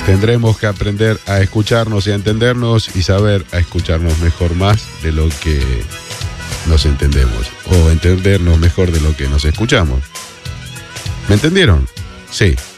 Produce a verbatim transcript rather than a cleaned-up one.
Tendremos que aprender a escucharnos y a entendernos y saber a escucharnos mejor más de lo que nos entendemos o entendernos mejor de lo que nos escuchamos. ¿Me entendieron? Sí.